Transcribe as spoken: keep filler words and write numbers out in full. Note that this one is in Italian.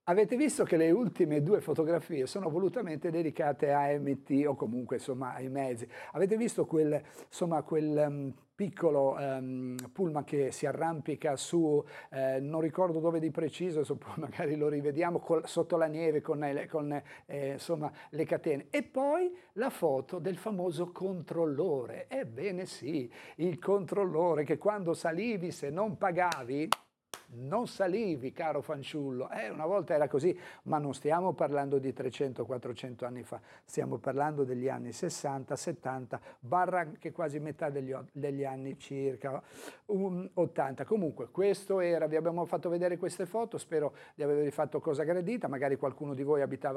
Avete visto che le ultime due fotografie sono volutamente dedicate a M T o comunque insomma ai mezzi. Avete visto quel, insomma, quel um, piccolo um, pullman che si arrampica su, eh, non ricordo dove di preciso, adesso poi magari lo rivediamo, col, sotto la neve con, eh, con eh, insomma, le catene. E poi la foto del famoso controllore. Ebbene sì, il controllore che quando salivi, se non pagavi, non salivi, caro fanciullo. Eh, una volta era così, ma non stiamo parlando di trecento quattrocento anni fa, stiamo parlando degli anni sessanta, settanta, barra anche quasi metà degli, degli anni circa um, ottanta. Comunque, questo era, vi abbiamo fatto vedere queste foto, spero di avervi fatto cosa gradita, magari qualcuno di voi abitava